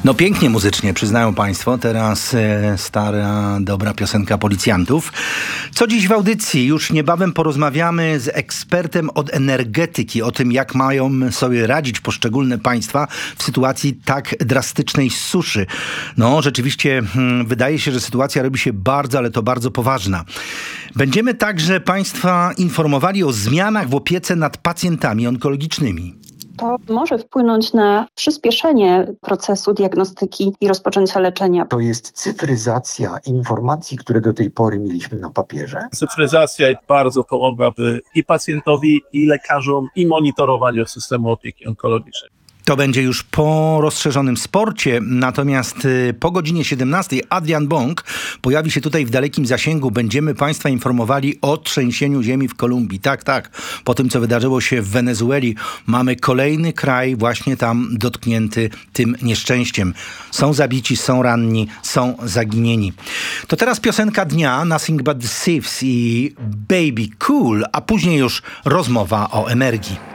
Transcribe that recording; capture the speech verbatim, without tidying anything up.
No pięknie muzycznie, przyznają państwo. Teraz e, stara, dobra piosenka Policjantów. Co dziś w audycji? Już niebawem porozmawiamy z ekspertem od energetyki, o tym, jak mają sobie radzić poszczególne państwa w sytuacji tak drastycznej suszy. No rzeczywiście hmm, wydaje się, że sytuacja robi się bardzo, ale to bardzo poważna. Będziemy także państwa informowali o zmianach w opiece nad pacjentami onkologicznymi. To może wpłynąć na przyspieszenie procesu diagnostyki i rozpoczęcia leczenia. To jest cyfryzacja informacji, które do tej pory mieliśmy na papierze. Cyfryzacja bardzo pomogłaby i pacjentowi, i lekarzom, i monitorowaniu systemu opieki onkologicznej. To będzie już po rozszerzonym sporcie, natomiast y, po godzinie siedemnastej Adrian Bąk pojawi się tutaj w dalekim zasięgu. Będziemy państwa informowali o trzęsieniu ziemi w Kolumbii. Tak, tak. Po tym, co wydarzyło się w Wenezueli, mamy kolejny kraj właśnie tam dotknięty tym nieszczęściem. Są zabici, są ranni, są zaginieni. To teraz piosenka dnia Nothing But The Thieves i Baby Cool, a później już rozmowa o energii.